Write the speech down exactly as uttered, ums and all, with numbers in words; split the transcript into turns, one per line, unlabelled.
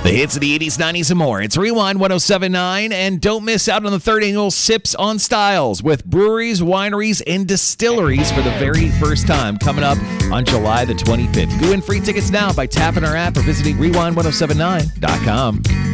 The hits of the eighties, nineties, and more. It's Rewind one oh seven point nine, and don't miss out on the third annual Sips on Styles with breweries, wineries, and distilleries for the very first time coming up on July the twenty-fifth. Go win free tickets now by tapping our app or visiting rewind ten seventy-nine dot com.